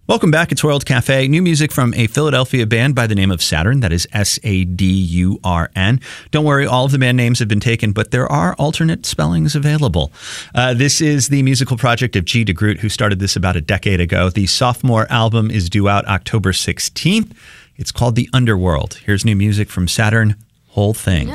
Welcome back. It's World Cafe. New music from a Philadelphia band by the name of Sadurn. That is Sadurn. Don't worry, all of the band names have been taken, but there are alternate spellings available. This is the musical project of G. DeGroot, who started this about a decade ago. The sophomore album is due out October 16th. It's called The Underworld. Here's new music from Sadurn, Whole Thing.